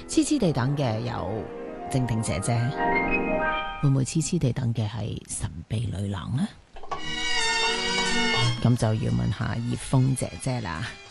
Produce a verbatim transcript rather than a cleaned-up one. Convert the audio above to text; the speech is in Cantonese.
痴痴地等嘅有靜婷姐姐，會唔會痴痴地等嘅係神秘女郎呢？咁就要問下葉楓姐姐啦。